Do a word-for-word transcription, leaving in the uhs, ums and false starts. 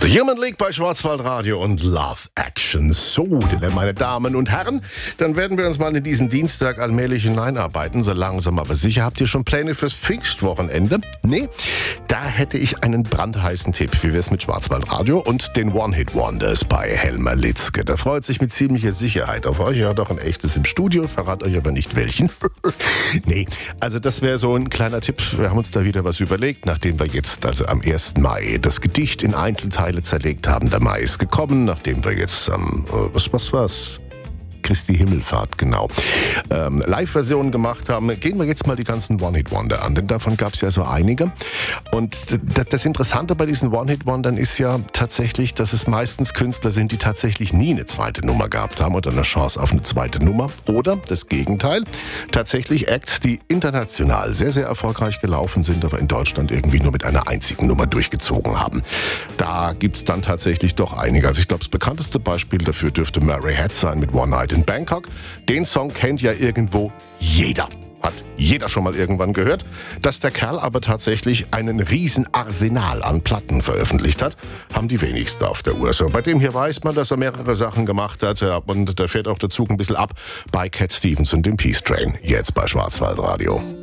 The Human League bei Schwarzwaldradio und Love Action. So, denn meine Damen und Herren, dann werden wir uns mal in diesen Dienstag allmählich hineinarbeiten, so langsam aber sicher. Habt ihr schon Pläne fürs Pfingstwochenende? Nee? Da hätte ich einen brandheißen Tipp. Wie wär's mit Schwarzwaldradio und den One-Hit-Wonders bei Helmer Litzke? Der freut sich mit ziemlicher Sicherheit auf euch. Er hat auch ein echtes im Studio, verrat euch aber nicht welchen. Nee, also das wäre so ein kleiner Tipp. Wir haben uns da wieder was überlegt, nachdem wir jetzt also am ersten Mai das Gedicht in Einzelteile zerlegt haben. Der Mai ist gekommen, nachdem wir jetzt am, ähm, was, was war's? Christi Himmelfahrt, genau, ähm, Live-Versionen gemacht haben. Gehen wir jetzt mal die ganzen One-Hit-Wonder an, denn davon gab es ja so einige. Und das Interessante bei diesen One-Hit-Wondern ist ja tatsächlich, dass es meistens Künstler sind, die tatsächlich nie eine zweite Nummer gehabt haben oder eine Chance auf eine zweite Nummer. Oder das Gegenteil, tatsächlich Acts, die international sehr, sehr erfolgreich gelaufen sind, aber in Deutschland irgendwie nur mit einer einzigen Nummer durchgezogen haben. Da gibt es dann tatsächlich doch einige. Also ich glaube, das bekannteste Beispiel dafür dürfte Murray Head sein mit One Night in Bangkok. Den Song kennt ja irgendwo jeder. Hat jeder schon mal irgendwann gehört. Dass der Kerl aber tatsächlich einen riesen Arsenal an Platten veröffentlicht hat, haben die wenigsten auf der Uhr. So, bei dem hier weiß man, dass er mehrere Sachen gemacht hat. Und da fährt auch der Zug ein bisschen ab bei Cat Stevens und dem Peace Train. Jetzt bei Schwarzwaldradio.